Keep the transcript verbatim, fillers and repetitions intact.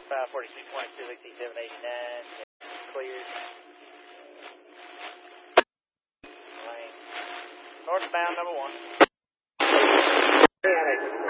five forty-six one Civic T seven eighty-nine, cleared. Lane. Northbound number one.